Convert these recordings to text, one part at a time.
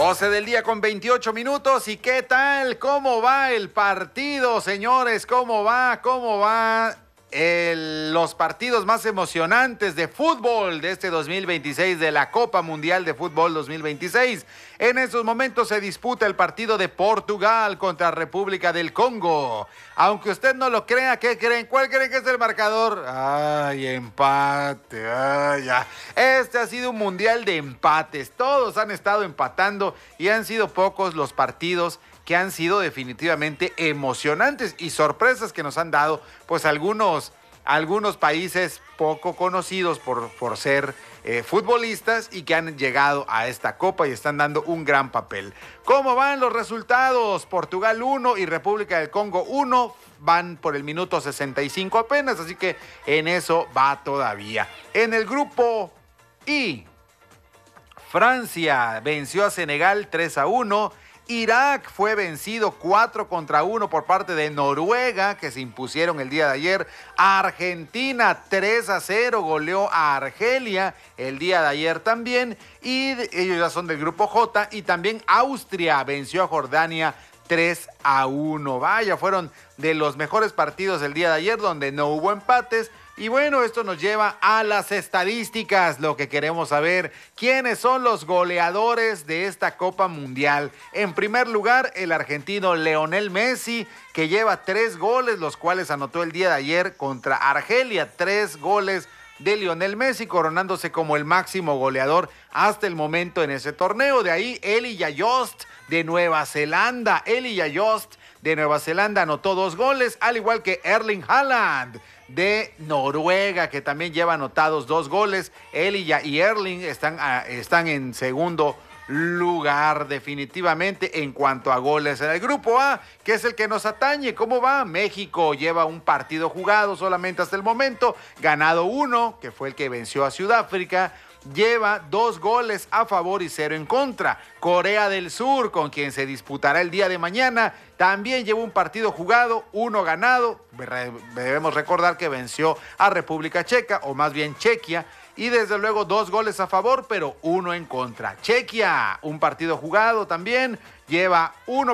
12 del día con 28 minutos. ¿Y qué tal? ¿Cómo va el partido, señores? ¿Cómo va? Los partidos más emocionantes de fútbol de este 2026, de la Copa Mundial de Fútbol 2026. En estos momentos se disputa el partido de Portugal contra República del Congo. Aunque usted no lo crea, ¿qué creen? ¿Cuál creen que es el marcador? ¡Ay, empate! ¡Ay, ya! Este ha sido un mundial de empates. Todos han estado empatando y han sido pocos los partidos que han sido definitivamente emocionantes y sorpresas que nos han dado pues algunos países poco conocidos por ser futbolistas y que han llegado a esta copa y están dando un gran papel. ¿Cómo van los resultados? Portugal 1 y República del Congo 1. Van por el minuto 65 apenas, así que en eso va todavía. En el grupo I, Francia venció a Senegal 3-1. Irak fue vencido 4-1 por parte de Noruega, que se impusieron el día de ayer. Argentina 3-0 goleó a Argelia el día de ayer también. Y ellos ya son del grupo J. Y también Austria venció a Jordania 3-1. Vaya, fueron de los mejores partidos el día de ayer, donde no hubo empates. Y bueno, esto nos lleva a las estadísticas, lo que queremos saber. ¿Quiénes son los goleadores de esta Copa Mundial? En primer lugar, el argentino Lionel Messi, que lleva 3 goles, los cuales anotó el día de ayer contra Argelia. 3 goles de Lionel Messi, coronándose como el máximo goleador hasta el momento en ese torneo. De ahí, Elijah Jost de Nueva Zelanda. Elijah Jost de Nueva Zelanda anotó 2 goles, al igual que Erling Haaland de Noruega, que también lleva anotados 2 goles. Elijah y Erling están en segundo lugar definitivamente en cuanto a goles. En el grupo A, que es el que nos atañe, ¿cómo va? México lleva un partido jugado solamente hasta el momento, ganado 1, que fue el que venció a Sudáfrica. Lleva 2 goles a favor y 0 en contra. Corea del Sur, con quien se disputará el día de mañana, también lleva un partido jugado, 1 ganado. Debemos recordar que venció a República Checa, o más bien Chequia, y desde luego 2 goles a favor, pero 1 en contra. Chequia, un partido jugado también, lleva un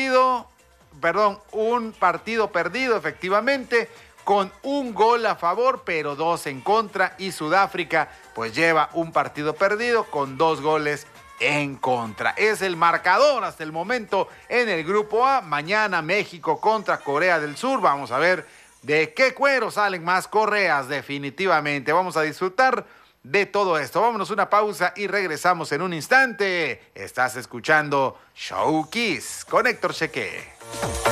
partido perdido efectivamente, con 1 gol a favor, pero 2 en contra. Y Sudáfrica, pues lleva un partido perdido con 2 goles en contra. Es el marcador hasta el momento en el grupo A. Mañana México contra Corea del Sur. Vamos a ver de qué cuero salen más correas definitivamente. Vamos a disfrutar de todo esto. Vámonos a una pausa y regresamos en un instante. Estás escuchando Show Kiss con Héctor Cheque.